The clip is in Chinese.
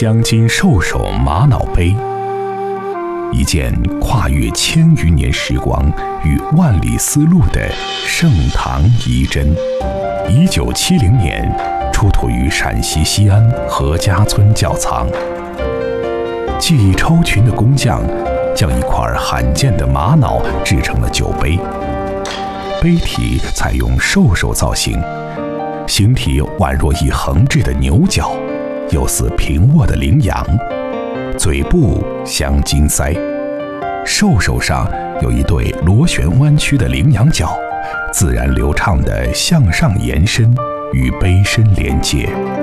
镶金兽首玛瑙杯，一件跨越1000余年时光与万里丝路的盛唐遗珍。1970年出土于陕西西安何家村窖藏。技艺超群的工匠将一块罕见的玛瑙制成了酒杯，杯体采用兽首造型，形体宛若一横置的牛角，又似平卧的羚羊，嘴部镶金鳃，兽首上有一对螺旋弯曲的羚羊角，自然流畅地向上延伸，与杯身连接。